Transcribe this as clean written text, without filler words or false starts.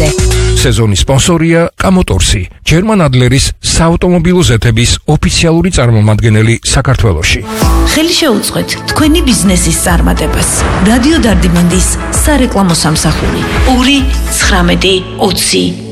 საშუალებაზე. სეზონის სპონსორია კამოტორსი, ჯერმან ადლერის საავტომობილო ზეთების ოფიციალური წარმომადგენელი საქართველოში. ხელი შეუწყეთ თქვენი ბიზნესის წარმატებას. რადიო დარდიმანდის სარეკლამო სამსახური 2 19 20